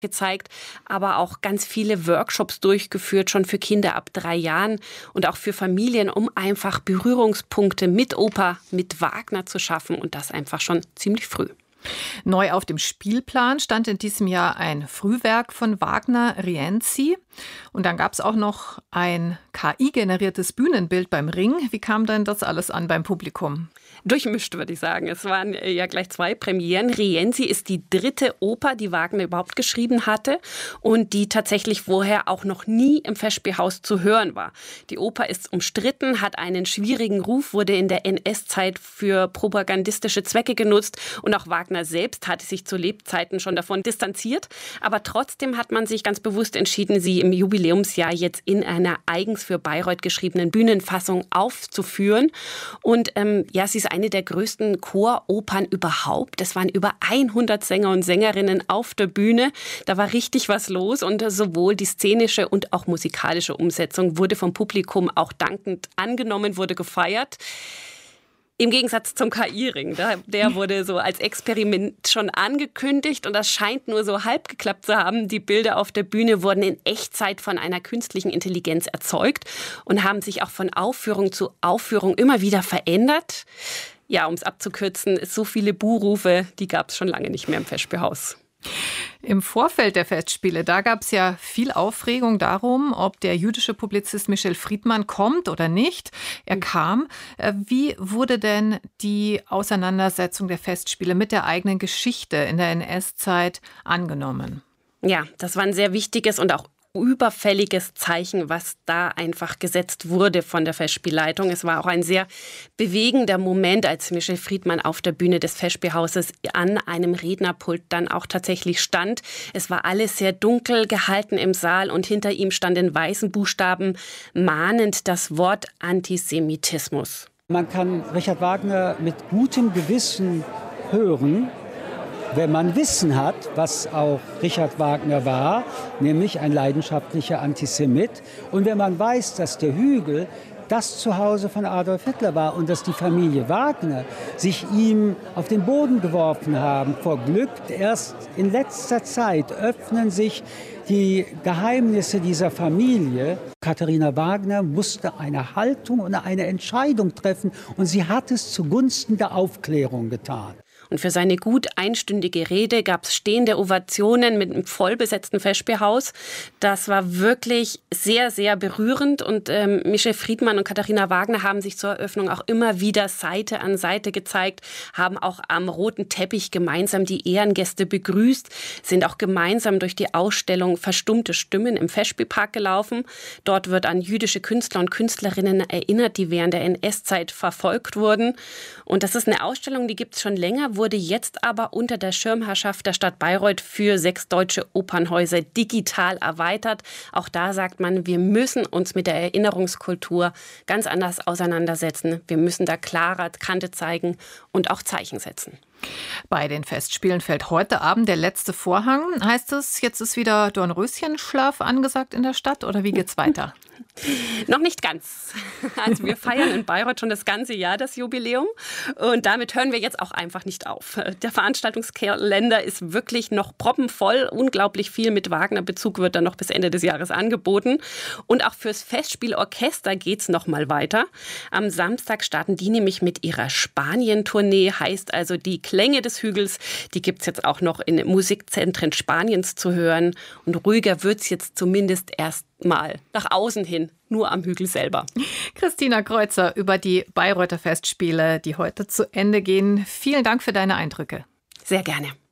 gezeigt, aber auch ganz viele Workshops durchgeführt, schon für Kinder ab 3 Jahren und auch für Familien, um einfach Berührungspunkte mit Oper, mit Wagner zu schaffen und das einfach schon ziemlich früh. Neu auf dem Spielplan stand in diesem Jahr ein Frühwerk von Wagner, Rienzi. Und dann gab es auch noch ein KI-generiertes Bühnenbild beim Ring. Wie kam denn das alles an beim Publikum? Durchmischt, würde ich sagen. Es waren ja gleich 2 Premieren. Rienzi ist die 3. Oper, die Wagner überhaupt geschrieben hatte und die tatsächlich vorher auch noch nie im Festspielhaus zu hören war. Die Oper ist umstritten, hat einen schwierigen Ruf, wurde in der NS-Zeit für propagandistische Zwecke genutzt und auch Wagner selbst hatte sich zu Lebzeiten schon davon distanziert. Aber trotzdem hat man sich ganz bewusst entschieden, sie im Jubiläumsjahr jetzt in einer eigens für Bayreuth geschriebenen Bühnenfassung aufzuführen. Und sie ist eine der größten Choropern überhaupt. Es waren über 100 Sänger und Sängerinnen auf der Bühne. Da war richtig was los und sowohl die szenische und auch musikalische Umsetzung wurde vom Publikum auch dankend angenommen, wurde gefeiert. Im Gegensatz zum KI-Ring, der wurde so als Experiment schon angekündigt und das scheint nur so halb geklappt zu haben. Die Bilder auf der Bühne wurden in Echtzeit von einer künstlichen Intelligenz erzeugt und haben sich auch von Aufführung zu Aufführung immer wieder verändert. Ja, um es abzukürzen, so viele Buhrufe, die gab es schon lange nicht mehr im Festspielhaus. Im Vorfeld der Festspiele, da gab es ja viel Aufregung darum, ob der jüdische Publizist Michel Friedmann kommt oder nicht. Er kam. Wie wurde denn die Auseinandersetzung der Festspiele mit der eigenen Geschichte in der NS-Zeit angenommen? Ja, das war ein sehr wichtiges und auch überfälliges Zeichen, was da einfach gesetzt wurde von der Festspielleitung. Es war auch ein sehr bewegender Moment, als Michel Friedmann auf der Bühne des Festspielhauses an einem Rednerpult dann auch tatsächlich stand. Es war alles sehr dunkel gehalten im Saal und hinter ihm stand in weißen Buchstaben mahnend das Wort Antisemitismus. Man kann Richard Wagner mit gutem Gewissen hören, wenn man Wissen hat, was auch Richard Wagner war, nämlich ein leidenschaftlicher Antisemit. Und wenn man weiß, dass der Hügel das Zuhause von Adolf Hitler war und dass die Familie Wagner sich ihm auf den Boden geworfen haben vor Glück. Erst in letzter Zeit öffnen sich die Geheimnisse dieser Familie. Katharina Wagner musste eine Haltung und eine Entscheidung treffen und sie hat es zugunsten der Aufklärung getan. Und für seine gut einstündige Rede gab es stehende Ovationen mit einem vollbesetzten Festspielhaus. Das war wirklich sehr, sehr berührend. Und Michel Friedmann und Katharina Wagner haben sich zur Eröffnung auch immer wieder Seite an Seite gezeigt, haben auch am roten Teppich gemeinsam die Ehrengäste begrüßt, sind auch gemeinsam durch die Ausstellung Verstummte Stimmen im Festspielpark gelaufen. Dort wird an jüdische Künstler und Künstlerinnen erinnert, die während der NS-Zeit verfolgt wurden. Und das ist eine Ausstellung, die gibt es schon länger, wurde jetzt aber unter der Schirmherrschaft der Stadt Bayreuth für 6 deutsche Opernhäuser digital erweitert. Auch da sagt man, wir müssen uns mit der Erinnerungskultur ganz anders auseinandersetzen. Wir müssen da klarer Kante zeigen und auch Zeichen setzen. Bei den Festspielen fällt heute Abend der letzte Vorhang. Heißt es, jetzt ist wieder Dornröschenschlaf angesagt in der Stadt oder wie geht's weiter? Noch nicht ganz. Also wir feiern in Bayreuth schon das ganze Jahr das Jubiläum und damit hören wir jetzt auch einfach nicht auf. Der Veranstaltungskalender ist wirklich noch proppenvoll. Unglaublich viel mit Wagner-Bezug wird dann noch bis Ende des Jahres angeboten. Und auch fürs Festspielorchester geht's noch mal weiter. Am Samstag starten die nämlich mit ihrer Spanien-Tournee. Heißt also, die Klänge des Hügels, die gibt's jetzt auch noch in Musikzentren Spaniens zu hören. Und ruhiger wird's jetzt zumindest erst mal nach außen hin, nur am Hügel selber. Christina Kreuzer über die Bayreuther Festspiele, die heute zu Ende gehen. Vielen Dank für deine Eindrücke. Sehr gerne.